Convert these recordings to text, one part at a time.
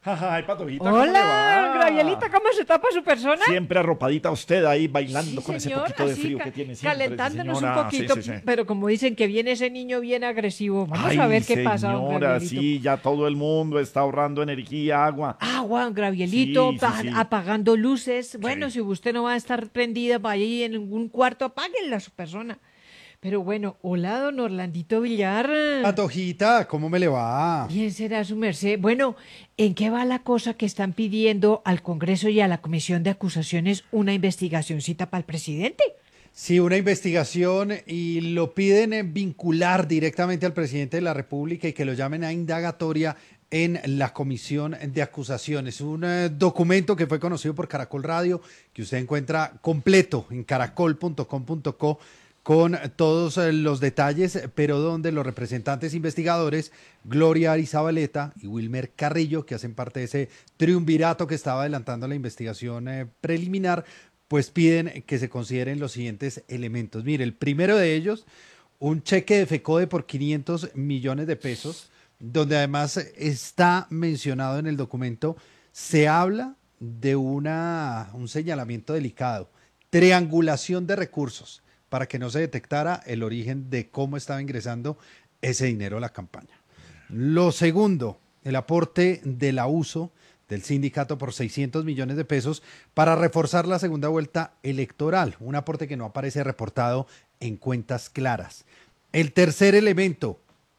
Ay, Patojita, ¿cómo le Hola, va? Gravielita, ¿cómo se tapa su persona? Siempre arropadita usted ahí Sí, bailando con ese señor, poquito de así frío que tiene siempre, sí, calentándonos un señora. Sí, poquito, sí, sí. pero como dicen que viene ese niño bien agresivo, vamos a Ay, ver qué pasa, don señora, Gravielito. sí, ya todo el mundo está ahorrando energía, agua. Agua, don Gravielito, Sí, sí, sí. apagando luces. Bueno, Sí. si usted no va a estar prendida para ahí en ningún cuarto, apáguenla a su persona. Pero bueno, hola, don Orlandito Villar. Patojita, ¿cómo me le va? Bien será su merced. Bueno, ¿en qué va la cosa que están pidiendo al Congreso y a la Comisión de Acusaciones una investigacioncita para el presidente? Sí, una investigación y lo piden vincular directamente al presidente de la República y que lo llamen a indagatoria en la Comisión de Acusaciones. Un documento que fue conocido por Caracol Radio, que usted encuentra completo en caracol.com.co con todos los detalles, pero donde los representantes investigadores, Gloria Arizabaleta y Wilmer Carrillo, que hacen parte de ese triunvirato que estaba adelantando la investigación preliminar, pues piden que se consideren los siguientes elementos. Mire, el primero de ellos, un cheque de FECODE por 500 millones de pesos, donde además está mencionado en el documento, se habla de un señalamiento delicado, triangulación de recursos, para que no se detectara el origen de cómo estaba ingresando ese dinero a la campaña. Lo segundo, el aporte del abuso del sindicato por 600 millones de pesos para reforzar la segunda vuelta electoral, un aporte que no aparece reportado en cuentas claras. El tercer elemento,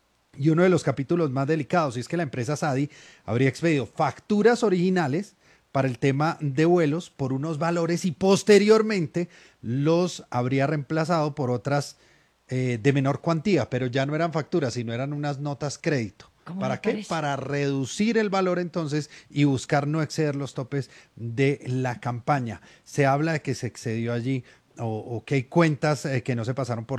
y uno de los capítulos más delicados, es que la empresa Sadi habría expedido facturas originales para el tema de vuelos por unos valores y posteriormente los habría reemplazado por otras de menor cuantía, pero ya no eran facturas, sino eran unas notas crédito. ¿Cómo le ¿Para qué? parece? Para reducir el valor entonces y buscar no exceder los topes de la campaña. Se habla de que se excedió allí o que hay cuentas que no se pasaron por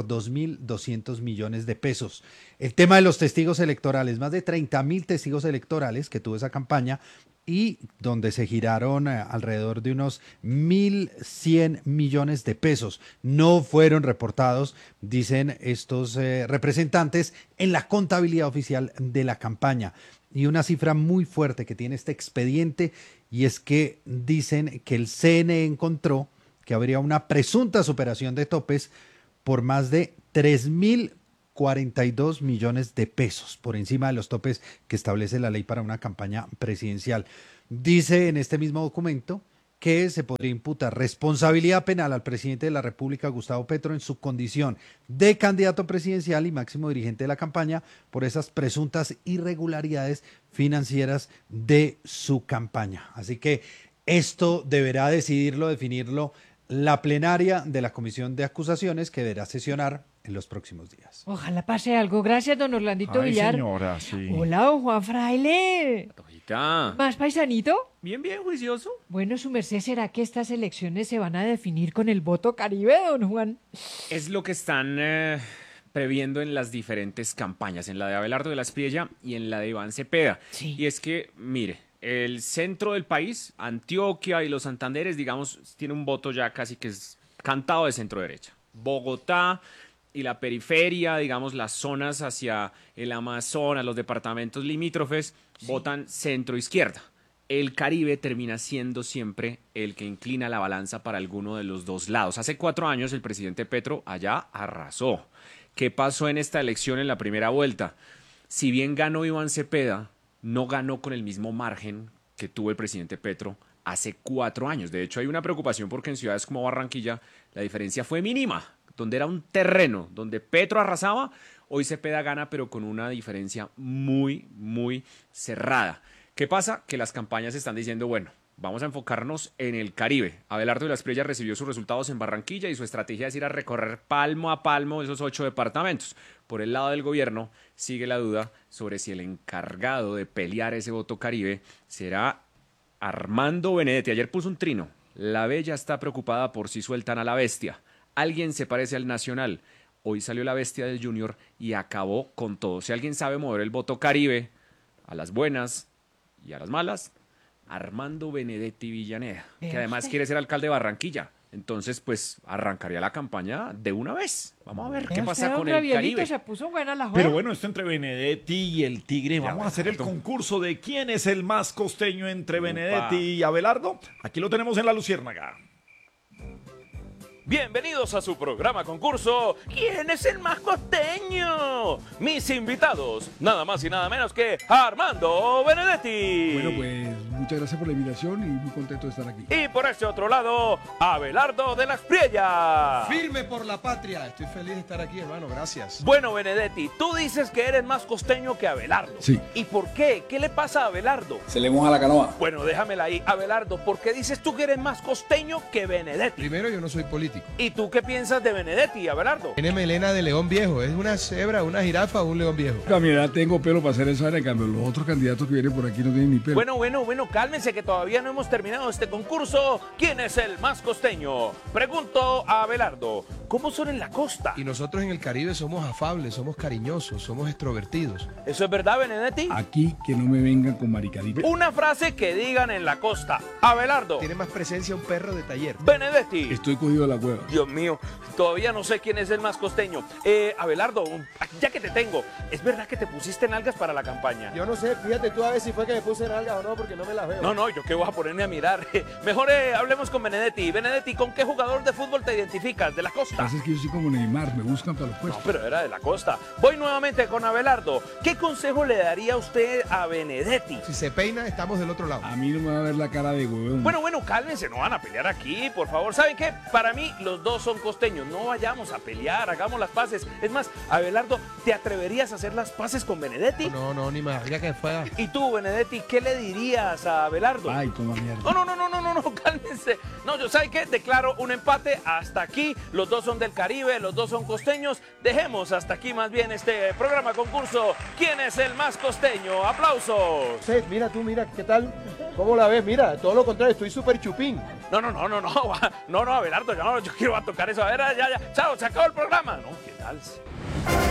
2.200 millones de pesos. El tema de los testigos electorales, más de 30.000 testigos electorales que tuvo esa campaña y donde se giraron alrededor de unos 1.100 millones de pesos. No fueron reportados, dicen estos representantes, en la contabilidad oficial de la campaña. Y una cifra muy fuerte que tiene este expediente, y es que dicen que el CNE encontró que habría una presunta superación de topes por más de 3.042 millones de pesos, por encima de los topes que establece la ley para una campaña presidencial. Dice en este mismo documento que se podría imputar responsabilidad penal al presidente de la República, Gustavo Petro, en su condición de candidato presidencial y máximo dirigente de la campaña por esas presuntas irregularidades financieras de su campaña. Así que esto deberá decidirlo, definirlo la plenaria de la Comisión de Acusaciones que deberá sesionar en los próximos días. Ojalá pase algo. Gracias, don Orlandito Ay, Villar. señora, sí. Hola, don Juan Fraile. Patojita. ¿Más paisanito? Bien, bien, juicioso. Bueno, su merced, ¿será que estas elecciones se van a definir con el voto Caribe, don Juan? Es lo que están previendo en las diferentes campañas, en la de Abelardo de la Espriella y en la de Iván Cepeda. Sí. Y es que, mire, el centro del país, Antioquia y los Santanderes, digamos, tiene un voto ya casi que es cantado de centro derecha. Bogotá y la periferia, digamos, las zonas hacia el Amazonas, los departamentos limítrofes, votan centro izquierda. El Caribe termina siendo siempre el que inclina la balanza para alguno de los dos lados. Hace 4 años el presidente Petro allá arrasó. ¿Qué pasó en esta elección en la primera vuelta? Si bien ganó Iván Cepeda, no ganó con el mismo margen que tuvo el presidente Petro hace 4 años. De hecho, hay una preocupación porque en ciudades como Barranquilla la diferencia fue mínima, donde era un terreno, donde Petro arrasaba, hoy Cepeda gana, pero con una diferencia muy, muy cerrada. ¿Qué pasa? Que las campañas están diciendo, bueno, vamos a enfocarnos en el Caribe. Abelardo de la Espriella recibió sus resultados en Barranquilla y su estrategia es ir a recorrer palmo a palmo esos 8 departamentos. Por el lado del gobierno sigue la duda sobre si el encargado de pelear ese voto Caribe será Armando Benedetti. Ayer puso un trino. La Bella está preocupada por si sueltan a la bestia. Alguien se parece al Nacional. Hoy salió la bestia del Junior y acabó con todo. Si alguien sabe mover el voto Caribe a las buenas y a las malas, Armando Benedetti Villaneda, Vea que además usted. quiere ser alcalde de Barranquilla. Entonces, pues arrancaría la campaña de una vez. Vamos a ver qué Usted, pasa don con el Gabrielito, Caribe. se puso buena la Pero juega. bueno, esto entre Benedetti y el Tigre. Vamos a hacer el concurso de quién es el más costeño entre Benedetti y Abelardo. Aquí lo tenemos en la Luciérnaga. Bienvenidos a su programa concurso ¿Quién es el más costeño? Mis invitados, nada más y nada menos que Armando Benedetti. Bueno, pues muchas gracias por la invitación y muy contento de estar aquí. Y por este otro lado, Abelardo de las Priellas. Firme por la patria. Estoy feliz de estar aquí, hermano. Gracias. Bueno, Benedetti, tú dices que eres más costeño que Abelardo. Sí. ¿Y por qué? ¿Qué le pasa a Abelardo? Se le moja la canoa. Bueno, déjamela ahí. Abelardo, ¿por qué dices tú que eres más costeño que Benedetti? Primero, yo no soy político. ¿Y tú qué piensas de Benedetti, Abelardo? Tiene melena de león viejo. ¿Es una cebra, una jirafa o un león viejo? A mi edad tengo pelo para hacer esa área, en cambio los otros candidatos que vienen por aquí no tienen ni pelo. Bueno, cálmense que todavía no hemos terminado este concurso. ¿Quién es el más costeño? Pregunto a Abelardo, ¿cómo son en la costa? Y nosotros en el Caribe somos afables, somos cariñosos, somos extrovertidos. ¿Eso es verdad, Benedetti? Aquí que no me vengan con maricaditas. Una frase que digan en la costa. Abelardo. Tiene más presencia un perro de taller. Benedetti. Estoy cogido de la cueva. Dios mío, todavía no sé quién es el más costeño. Abelardo, ya que te tengo, ¿es verdad que te pusiste nalgas para la campaña? Yo no sé, fíjate tú a ver si fue que me puse nalgas o no, porque no me las veo. No, yo qué voy a ponerme a mirar. Mejor hablemos con Benedetti. Benedetti, ¿con qué jugador de fútbol te identificas? ¿De la Lo costa? que pasa es que yo soy como Neymar, me buscan para los No, puestos. pero era de la costa. Voy nuevamente con Abelardo. ¿Qué consejo le daría usted a Benedetti? Si se peina, estamos del otro lado. A mí no me va a ver la cara de huevón. Bueno, cálmense, no van a pelear aquí, por favor. ¿Saben qué? Para mí, los dos son costeños. No vayamos a pelear, hagamos las paces. Es más, Abelardo, ¿te atreverías a hacer las paces con Benedetti? No, ni más. Diga que fue. ¿Y tú, Benedetti, qué le dirías a Abelardo? Ay, toma mierda. No, cálmense. No, yo, ¿saben qué? Declaro un empate hasta aquí. Los dos son del Caribe, los dos son costeños. Dejemos hasta aquí más bien este programa concurso. ¿Quién es el más costeño? ¡Aplausos! Sí, mira tú, mira, ¿qué tal? ¿Cómo la ves? Mira, todo lo contrario, estoy súper chupín. No, Abelardo, yo quiero tocar eso. A ver, ya, chao, se acabó el programa. No, ¿qué tal?